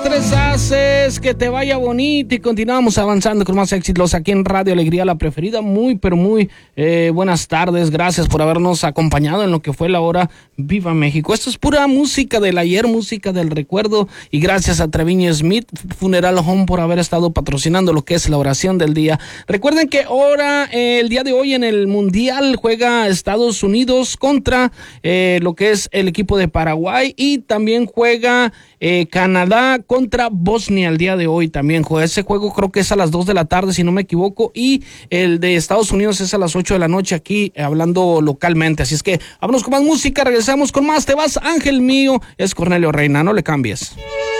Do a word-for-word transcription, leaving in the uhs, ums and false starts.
estresases, que te vaya bonito y continuamos avanzando con más éxitos aquí en Radio Alegría, la preferida. Muy, pero muy eh, buenas tardes. Gracias por habernos acompañado en lo que fue la hora Viva México. Esto es pura música del ayer, música del recuerdo, y gracias a Treviño Smith Funeral Home por haber estado patrocinando lo que es la oración del día. Recuerden que ahora, eh, el día de hoy en el Mundial juega Estados Unidos contra eh, lo que es el equipo de Paraguay, y también juega eh, Canadá contra Bosnia el día de hoy. También juega ese juego, creo que es a las dos de la tarde si no me equivoco, y el de Estados Unidos es a las ocho de la noche aquí, eh, hablando localmente. Así es que vámonos con más música, regresamos con más. Te vas, ángel mío, es Cornelio Reina, no le cambies.